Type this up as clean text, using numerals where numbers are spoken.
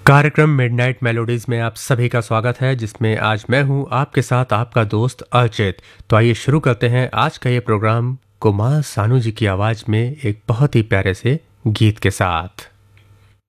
कार्यक्रम midnight melodies में आप सभी का स्वागत है, जिसमें आज मैं हूं आपके साथ आपका दोस्त अर्चित। तो आइए शुरू करते हैं आज का ये प्रोग्राम कुमार सानू जी की आवाज़ में एक बहुत ही प्यारे से गीत के साथ।